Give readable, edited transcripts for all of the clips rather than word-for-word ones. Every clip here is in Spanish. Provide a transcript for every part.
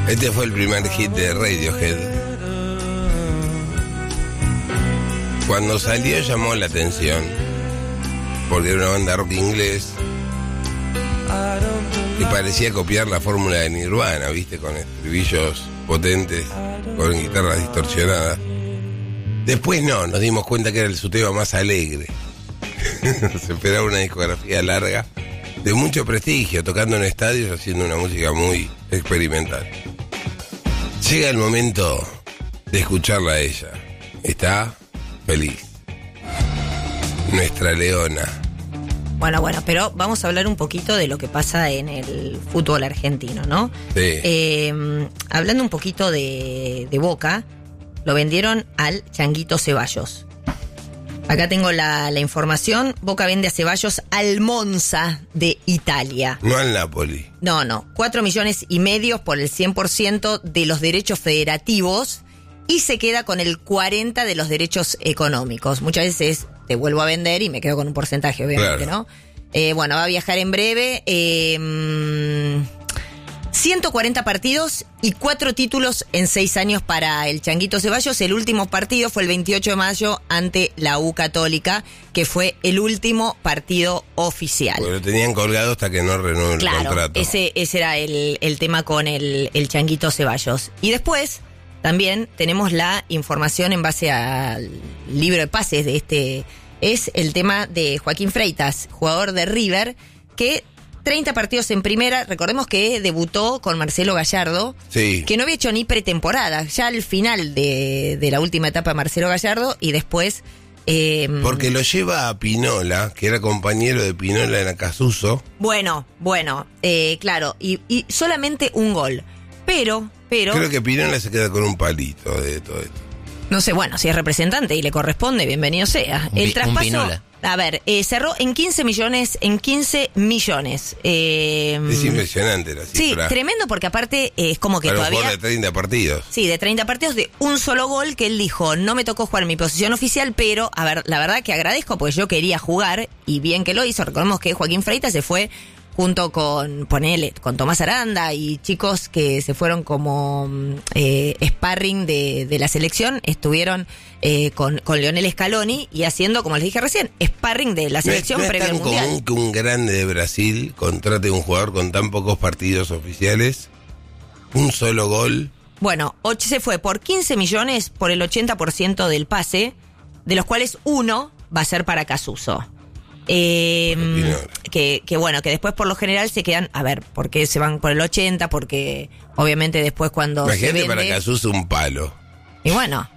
Este fue el primer hit de Radiohead. Cuando salió llamó la atención, porque era una banda rock inglés que parecía copiar la fórmula de Nirvana, ¿viste? Con estribillos potentes, con guitarras distorsionadas. Después nos dimos cuenta que era su tema más alegre. Se esperaba una discografía larga, de mucho prestigio, tocando en estadios, haciendo una música muy experimental. Llega el momento de escucharla a ella. Está feliz. Nuestra leona. Bueno, pero vamos a hablar un poquito de lo que pasa en el fútbol argentino, ¿no? Sí. Hablando un poquito de Boca, lo vendieron al Changuito Ceballos. Acá tengo la información. Boca vende a Ceballos al Monza de Italia. No al Napoli. No. 4,5 millones por el 100% de los derechos federativos y se queda con el 40% de los derechos económicos. Muchas veces te vuelvo a vender y me quedo con un porcentaje, obviamente, claro. ¿No? Va a viajar en breve. 140 partidos y 4 títulos en 6 años para el Changuito Ceballos. El último partido fue el 28 de mayo ante la U Católica, que fue el último partido oficial. Porque lo tenían colgado hasta que no renueve el contrato. Ese era el tema con el Changuito Ceballos. Y después también tenemos la información en base al libro de pases de este. Es el tema de Joaquín Freitas, jugador de River, que 30 partidos en primera. Recordemos que debutó con Marcelo Gallardo, sí, que no había hecho ni pretemporada, ya al final de la última etapa de Marcelo Gallardo, y después... porque lo lleva a Pinola, que era compañero de Pinola en Acasuso. Bueno, claro, y solamente un gol. Pero... Creo que Pinola se queda con un palito de todo esto. No sé, si es representante y le corresponde, bienvenido sea. El traspaso... A ver, cerró en 15 millones. Es impresionante la cifra. Sí, tremendo, porque aparte es como que para todavía... un jugador de 30 partidos. Sí, de 30 partidos, de un solo gol, que él dijo, no me tocó jugar en mi posición oficial, pero, a ver, la verdad que agradezco, porque yo quería jugar, y bien que lo hizo. Recordemos que Joaquín Freitas se fue junto con Tomás Aranda y chicos que se fueron como sparring de la selección, estuvieron con Lionel Scaloni y haciendo, como les dije recién, sparring de la selección previo al Mundial. ¿No es tan común que un grande de Brasil contrate a un jugador con tan pocos partidos oficiales? Un solo gol. Bueno, se fue por 15 millones por el 80% del pase, de los cuales uno va a ser para Casuso. Que después por lo general se quedan, a ver, ¿por qué se van por el 80? Porque obviamente después cuando imagínate, se vende, para Casuso un palo. Y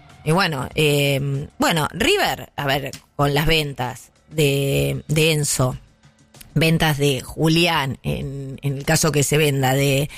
River, a ver, con las ventas de Enzo, ventas de Julián, en el caso que se venda, de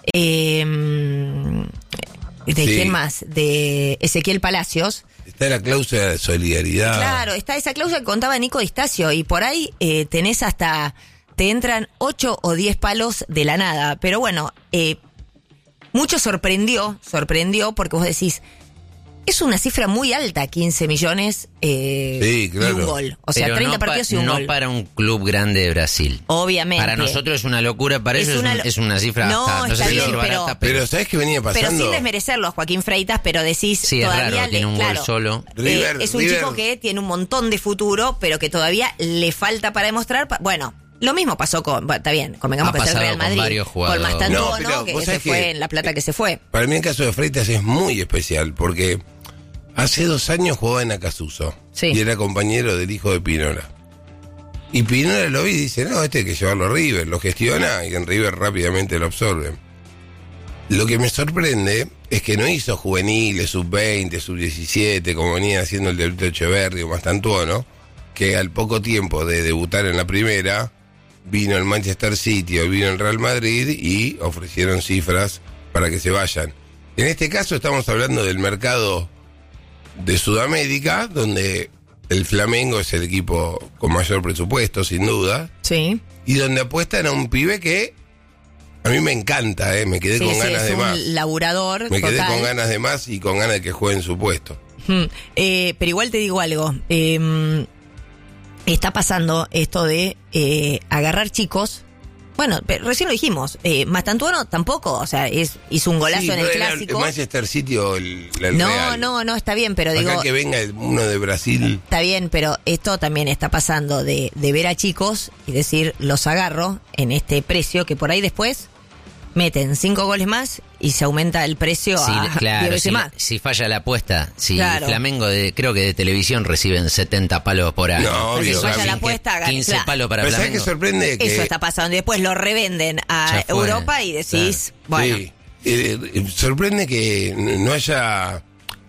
¿quién más? De Ezequiel Palacios. Está la cláusula de solidaridad. Claro, está esa cláusula que contaba Nico Distacio, y por ahí tenés hasta, te entran 8 o 10 palos de la nada. Pero bueno, mucho sorprendió porque vos decís, es una cifra muy alta, 15 millones sí, claro. Y un gol. O sea, pero 30 partidos y un gol. No para un club grande de Brasil. Obviamente. Para nosotros es una locura, para ellos es una cifra no sé bien, si barata, pero ¿sabés qué venía pasando? Pero sin desmerecerlo a Joaquín Freitas, pero decís, sí, todavía es raro, tiene un gol solo. Es un chico que tiene un montón de futuro, pero que todavía le falta para demostrar. Bueno, lo mismo pasó está bien, convengamos que es el Real Madrid, con Mastantuono, que se fue en La Plata, que se fue. Para mí el caso de Freitas es muy especial, porque hace 2 años jugaba en Acasuso, sí, y era compañero del hijo de Pinola. Y Pinola lo vi y dice, no, hay que llevarlo a River, lo gestiona, y en River rápidamente lo absorben. Lo que me sorprende es que no hizo juveniles, sub-20, sub-17, como venía haciendo el de Echeverri o Mastantuono, que al poco tiempo de debutar en la primera, vino el Manchester City o vino el Real Madrid y ofrecieron cifras para que se vayan. En este caso estamos hablando del mercado de Sudamérica, donde el Flamengo es el equipo con mayor presupuesto, sin duda. Sí. Y donde apuestan a un pibe que a mí me encanta, me quedé con ganas de más. Laburador. Me quedé con ganas de más y con ganas de que juegue en su puesto. Pero igual te digo algo. Está pasando esto de agarrar chicos. Bueno, pero recién lo dijimos. Mastantuono tampoco, o sea, hizo un golazo en el clásico. El Manchester City o el no, Real. No, está bien, pero acá digo... que venga uno de Brasil. Está bien, pero esto también está pasando de ver a chicos y decir, los agarro en este precio, que por ahí después meten 5 goles más y se aumenta el precio a 10 veces más. Si falla la apuesta, Flamengo creo que de televisión reciben 70 palos por año. No, obvio. Si falla la apuesta, 15 palos para Flamengo. Flamengo. ¿Sabes qué sorprende? Que eso está pasando. Y después lo revenden a Europa y decís, bueno. Sí. Sorprende que no haya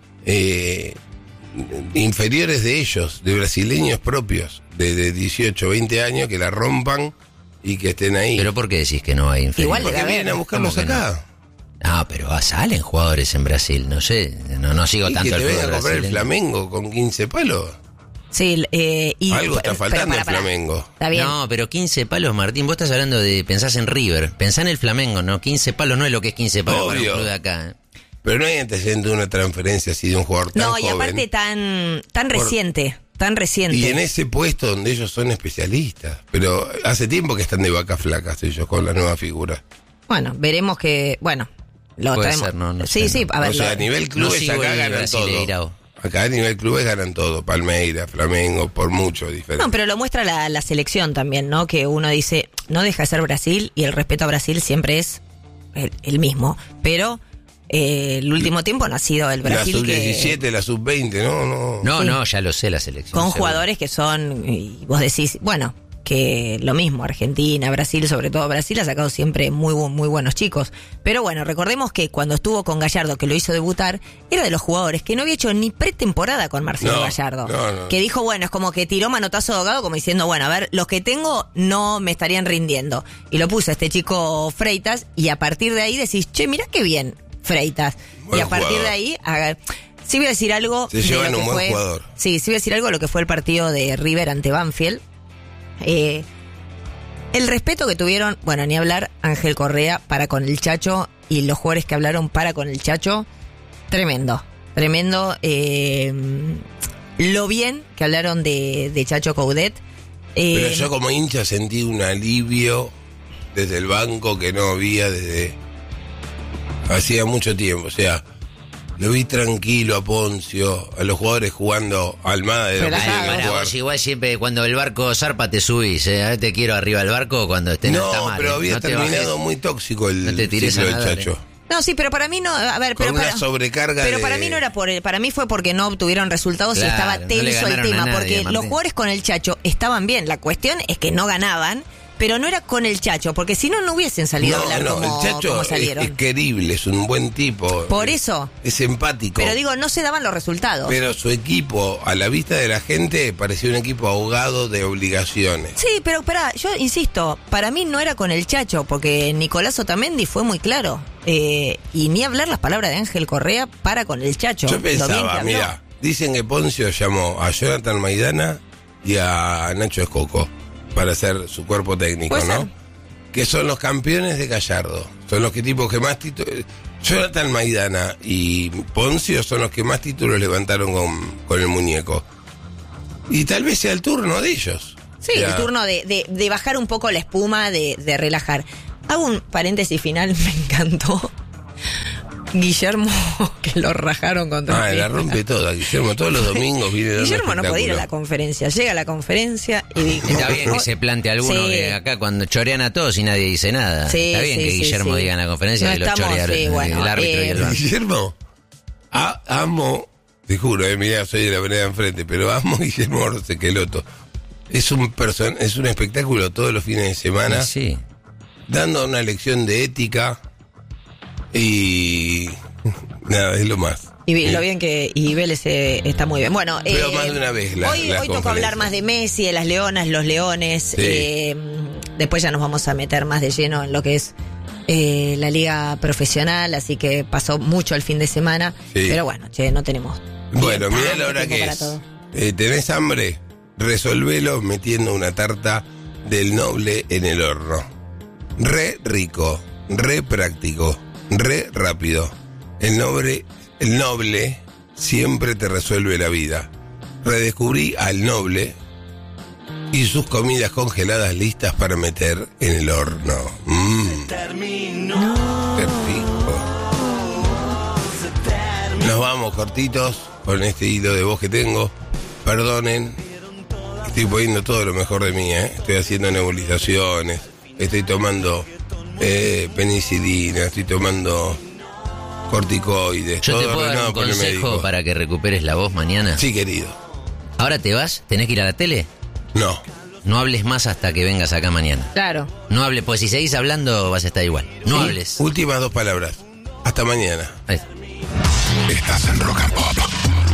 inferiores de ellos, de brasileños propios, de 18, 20 años, que la rompan y que estén ahí. ¿Pero por qué decís que no hay inferiores? Igual porque vienen a buscarlos acá. No, pero salen jugadores en Brasil, no sé, no sigo y tanto que el te venga fútbol a comprar brasileño. el Flamengo con 15 palos. Sí, algo está faltando el Flamengo. Está bien. No, pero 15 palos, Martín, vos estás hablando pensás en River, pensá en el Flamengo, ¿no? 15 palos no es lo que es 15 palos para un club de acá. Pero no hay antecedente de una transferencia así de un jugador tan joven. No, y aparte tan reciente. Tan reciente. Y en ese puesto donde ellos son especialistas. Pero hace tiempo que están de vacas flacas ellos con la nueva figura. Bueno, veremos que... Bueno, lo puede traemos. Ser, no sí, sé, sí, a ver. O sea, a nivel clubes acá ganan todo. Acá a nivel clubes ganan todo. Palmeiras, Flamengo, por mucho diferente. No, pero lo muestra la selección también, ¿no? Que uno dice, no deja de ser Brasil y el respeto a Brasil siempre es el mismo. Pero... el último tiempo no ha sido el Brasil. La sub-17, la sub-20, No, ya lo sé, la selección. Con jugadores que son, y vos decís, bueno, que lo mismo, Argentina, Brasil, sobre todo Brasil, ha sacado siempre muy buenos chicos. Pero bueno, recordemos que cuando estuvo con Gallardo, que lo hizo debutar, era de los jugadores que no había hecho ni pretemporada con Marcelo Gallardo. No. Que dijo, bueno, es como que tiró manotazo de ahogado, como diciendo, bueno, a ver, los que tengo no me estarían rindiendo. Y lo puso este chico Freitas, y a partir de ahí decís, che, mirá qué bien Freitas. Buen y a partir jugador. de ahí, sí voy a decir algo. Se llevan un buen jugador. Sí voy a decir algo de lo que fue el partido de River ante Banfield. El respeto que tuvieron, bueno, ni hablar, Ángel Correa para con el Chacho y los jugadores que hablaron para con el Chacho, tremendo. Lo bien que hablaron de Chacho Coudet. Pero yo como hincha sentí un alivio desde el banco que no había desde hacía mucho tiempo. O sea, lo vi tranquilo a Poncio, a los jugadores jugando Almada de igual siempre cuando el barco zarpa te subís, te quiero arriba del barco cuando esté no, está mal. Pero había terminado muy tóxico el ciclo del Chacho. No, sí, pero para mí no, a ver, con una sobrecarga pero para mí no era para mí fue porque no obtuvieron resultados y estaba tenso el tema, porque los jugadores con el Chacho estaban bien, la cuestión es que no ganaban. Pero no era con el Chacho, porque si no hubiesen salido a hablar como el Chacho como salieron. Es querible, es un buen tipo. Por eso. Es empático. Pero digo, no se daban los resultados. Pero su equipo, a la vista de la gente, parecía un equipo ahogado de obligaciones. Sí, pero yo insisto, para mí no era con el Chacho, porque Nicolás Otamendi fue muy claro. Y ni hablar las palabras de Ángel Correa para con el Chacho. Yo pensaba, mira, dicen que Poncio llamó a Jonathan Maidana y a Nacho Escoco para hacer su cuerpo técnico, ¿no? Que son los campeones de Gallardo. Son los tipos que más títulos... Jonathan Maidana y Poncio son los que más títulos levantaron con el muñeco. Y tal vez sea el turno de ellos. Sí, el turno de bajar un poco la espuma, de relajar. Hago un paréntesis final, me encantó. Guillermo, que lo rajaron contra la rompe toda, Guillermo, todos los domingos viene dando Guillermo no podía ir a la conferencia, llega a la conferencia y dijo... Está bien que se plante alguno que acá cuando chorean a todos y nadie dice nada. Está bien que Guillermo diga en la conferencia no que lo chorea el árbitro y el bar. Guillermo, amo, te juro, mirá, soy de la vereda enfrente, pero amo a Guillermo Orsequeloto. Es un espectáculo todos los fines de semana, dando una lección de ética. Y nada, es lo más. Y lo bien que Vélez está muy bien. Bueno, pero más de una vez hoy tocó hablar más de Messi, de las Leonas, los Leones. Después ya nos vamos a meter más de lleno en lo que es la liga profesional, así que pasó mucho el fin de semana. Pero bueno, no tenemos. Bueno, mirá la hora que es. ¿Tenés hambre? Resolvelo metiendo una tarta del Noble en el horno. Re rico, re práctico, re rápido. El noble siempre te resuelve la vida. Redescubrí al Noble y sus comidas congeladas listas para meter en el horno. Qué rico. Nos vamos cortitos con este hilo de voz que tengo. Perdonen, estoy poniendo todo lo mejor de mí, Estoy haciendo nebulizaciones, estoy tomando penicilina, estoy tomando corticoides. ¿Yo todo te puedo dar un consejo para que recuperes la voz mañana? Sí, querido. ¿Ahora te vas? ¿Tenés que ir a la tele? No. No hables más hasta que vengas acá mañana. Claro. No hables, pues si seguís hablando vas a estar igual. No hables. Últimas 2 palabras. Hasta mañana. Ahí. Estás en Rock and Pop.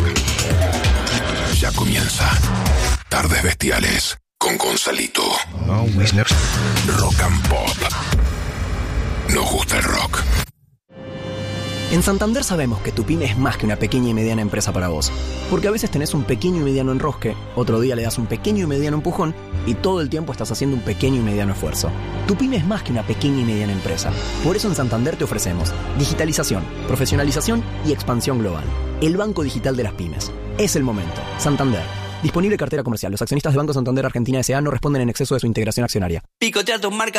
Ya comienza Tardes Bestiales con Gonzalito. Rock and Pop. Nos gusta el rock. En Santander sabemos que tu pyme es más que una pequeña y mediana empresa para vos. Porque a veces tenés un pequeño y mediano enrosque, otro día le das un pequeño y mediano empujón y todo el tiempo estás haciendo un pequeño y mediano esfuerzo. Tu pyme es más que una pequeña y mediana empresa. Por eso en Santander te ofrecemos digitalización, profesionalización y expansión global. El banco digital de las pymes. Es el momento. Santander. Disponible cartera comercial. Los accionistas de Banco Santander Argentina S.A. no responden en exceso de su integración accionaria. Picotea tus marcas